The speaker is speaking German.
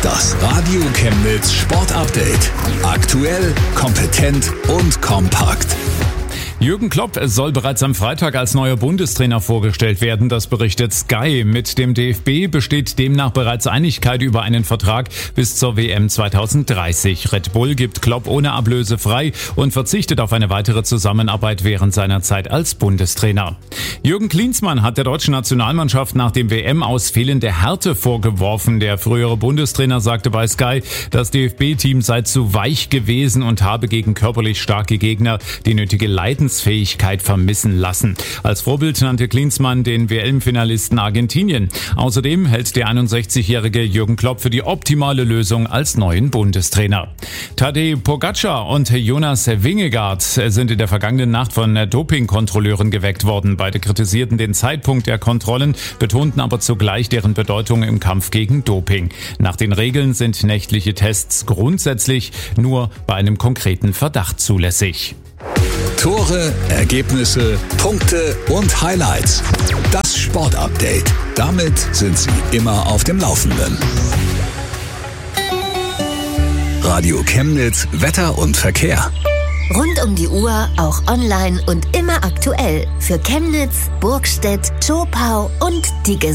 Das Radio Chemnitz Sport Update. Aktuell, kompetent und kompakt. Jürgen Klopp soll bereits am Freitag als neuer Bundestrainer vorgestellt werden, das berichtet Sky. Mit dem DFB besteht demnach bereits Einigkeit über einen Vertrag bis zur WM 2030. Red Bull gibt Klopp ohne Ablöse frei und verzichtet auf eine weitere Zusammenarbeit während seiner Zeit als Bundestrainer. Jürgen Klinsmann hat der deutschen Nationalmannschaft nach dem WM-Aus fehlende Härte vorgeworfen. Der frühere Bundestrainer sagte bei Sky, das DFB-Team sei zu weich gewesen und habe gegen körperlich starke Gegner die nötige Leidensfähigkeit vermissen lassen. Als Vorbild nannte Klinsmann den WM-Finalisten Argentinien. Außerdem hält der 61-jährige Jürgen Klopp für die optimale Lösung als neuen Bundestrainer. Tadej Pogačar und Jonas Vingegaard sind in der vergangenen Nacht von Dopingkontrolleuren geweckt worden. Beide kritisierten den Zeitpunkt der Kontrollen, betonten aber zugleich deren Bedeutung im Kampf gegen Doping. Nach den Regeln sind nächtliche Tests grundsätzlich nur bei einem konkreten Verdacht zulässig. Tore, Ergebnisse, Punkte und Highlights. Das Sportupdate. Damit sind Sie immer auf dem Laufenden. Radio Chemnitz, Wetter und Verkehr. Rund um die Uhr, auch online und immer aktuell. Für Chemnitz, Burgstedt, Zschopau und die